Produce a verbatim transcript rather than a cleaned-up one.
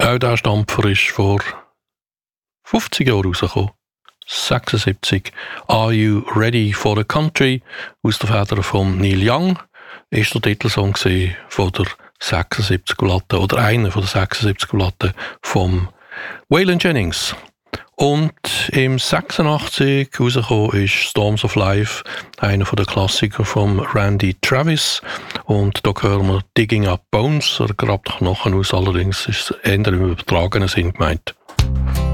Auch der Stampfer ist vor fünfzig Jahren rausgekommen. sechsundsiebzig. Are You Ready for the Country? Aus der Feder von Neil Young. Ist der Titelsong von der sechsundsiebzig Platte oder einer von der sechsundsiebzig Platte vom Waylon Jennings. Und im sechsundachtzig rausgekommen ist Storms of Life, einer von der Klassiker von Randy Travis. Und da hören wir Digging Up Bones, er grabt Knochen aus, allerdings ist es eher im übertragenen Sinn gemeint.